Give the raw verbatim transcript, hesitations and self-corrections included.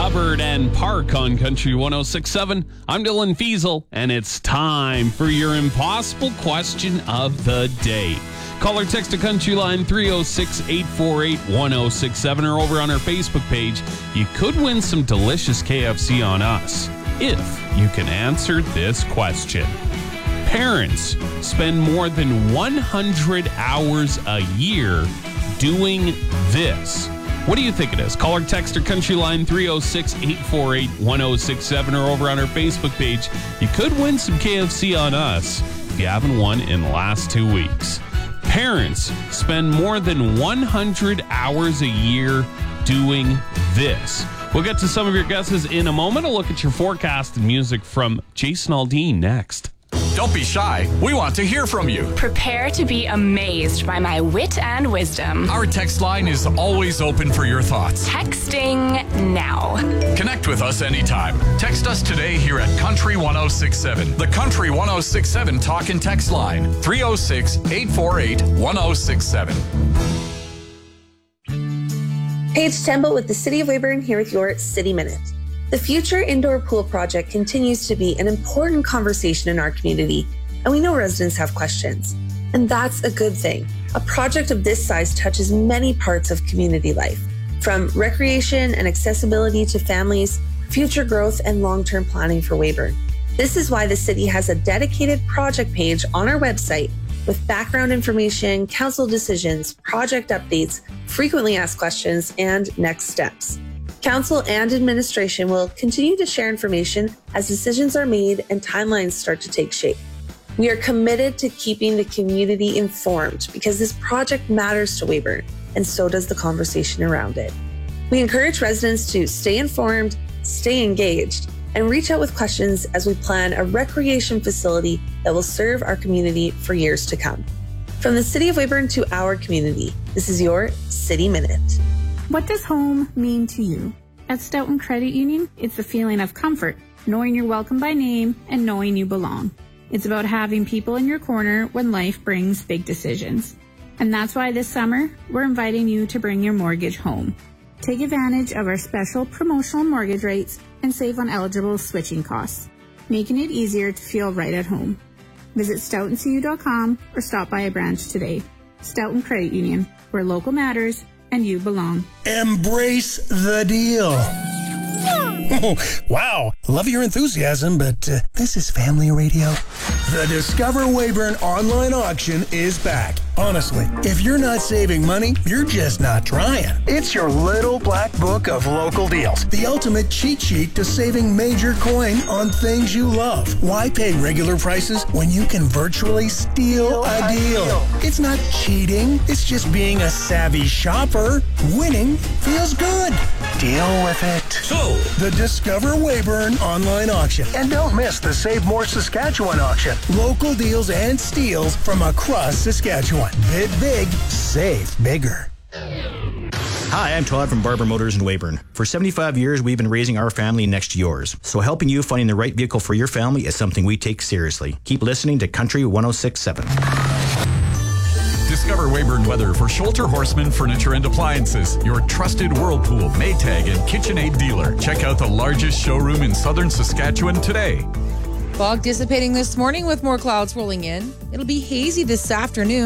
Hubbard and Park on Country one oh six point seven. I'm Dylan Fiesel, and it's time for your impossible question of the day. Call or text to Country Line three oh six, eight four eight, one oh six seven or over on our Facebook page. You could win some delicious K F C on us if you can answer this question. Parents spend more than one hundred hours a year doing this. What do you think it is? Call or text or Country Line three oh six, eight four eight, one oh six seven or over on our Facebook page. You could win some K F C on us if you haven't won in the last two weeks. Parents spend more than one hundred hours a year doing this. We'll get to some of your guesses in a moment. A look at your forecast and music from Jason Aldean next. Don't be shy. We want to hear from you. Prepare to be amazed by my wit and wisdom. Our text line is always open for your thoughts. Texting now. Connect with us anytime. Text us today here at Country one oh six point seven. The Country one oh six point seven talk and text line. three oh six, eight four eight, one oh six seven. Paige Temple with the City of Weyburn here with your City Minute. The Future Indoor Pool Project continues to be an important conversation in our community, and we know residents have questions. And that's a good thing. A project of this size touches many parts of community life, from recreation and accessibility to families, future growth, and long-term planning for Weyburn. This is why the city has a dedicated project page on our website with background information, council decisions, project updates, frequently asked questions, and next steps. Council and administration will continue to share information as decisions are made and timelines start to take shape. We are committed to keeping the community informed because this project matters to Weyburn, and so does the conversation around it. We encourage residents to stay informed, stay engaged, and reach out with questions as we plan a recreation facility that will serve our community for years to come. From the City of Weyburn to our community, this is your City Minute. What does home mean to you? At Stoughton Credit Union, it's the feeling of comfort, knowing you're welcome by name and knowing you belong. It's about having people in your corner when life brings big decisions. And that's why this summer, we're inviting you to bring your mortgage home. Take advantage of our special promotional mortgage rates and save on eligible switching costs, making it easier to feel right at home. Visit stoughton c u dot com or stop by a branch today. Stoughton Credit Union, where local matters and you belong. Embrace the deal. Oh, wow. Love your enthusiasm, but uh, this is family radio. The Discover Weyburn online auction is back. Honestly, if you're not saving money, you're just not trying. It's your little black book of local deals. The ultimate cheat sheet to saving major coin on things you love. Why pay regular prices when you can virtually steal a deal? It's not cheating. It's just being a savvy shopper. Winning feels good. Deal with it. So, the Discover Weyburn online auction. And don't miss the Save More Saskatchewan auction. Local deals and steals from across Saskatchewan. Bid big, save bigger. Hi, I'm Todd from Barber Motors in Weyburn. For seventy-five years, we've been raising our family next to yours. So helping you finding the right vehicle for your family is something we take seriously. Keep listening to Country one oh six point seven. Discover Weyburn weather for Scholter Horseman Furniture and Appliances, your trusted Whirlpool, Maytag, and KitchenAid dealer. Check out the largest showroom in southern Saskatchewan today. Fog dissipating this morning with more clouds rolling in. It'll be hazy this afternoon.